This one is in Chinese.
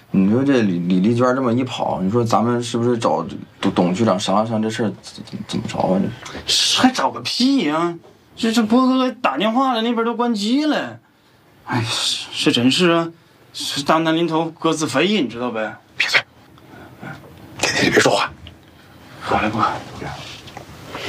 你说这李丽娟这么一跑，你说咱们是不是找董局长商量商量这事儿怎么着啊？ 这还找个屁呀！这波哥打电话了，那边都关机了。哎，是真是啊，是大难临头各自飞，你知道呗？ 闭嘴！天天别说话。 好嘞，哥。